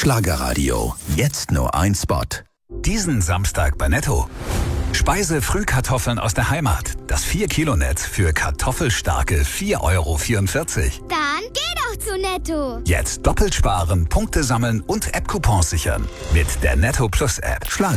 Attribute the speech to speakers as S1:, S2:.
S1: Schlagerradio. Jetzt nur ein Spot.
S2: Diesen Samstag bei Netto. Speise-Frühkartoffeln aus der Heimat. Das 4-Kilo-Netz für kartoffelstarke 4,44 €.
S3: Dann geh doch zu Netto.
S2: Jetzt doppelt sparen, Punkte sammeln und App-Coupons sichern. Mit der Netto Plus App.